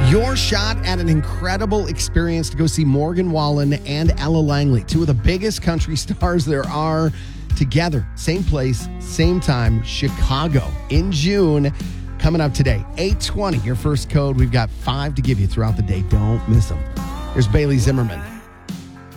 Your shot at an incredible experience to go see Morgan Wallen and Ella Langley, two of the biggest country stars there are, together. Same place, same time, Chicago in June. Coming up today, 8:20, your first code. We've got 5 to give you throughout the day. Don't miss them. Here's Bailey Zimmerman.